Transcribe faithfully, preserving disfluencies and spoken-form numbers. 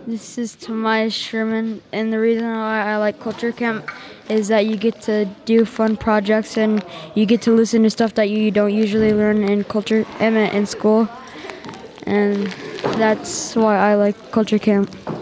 This is Tobias Sherman, and the reason why I like Culture Camp is that you get to do fun projects and you get to listen to stuff that you don't usually learn in culture I mean, in school, and that's why I like Culture Camp.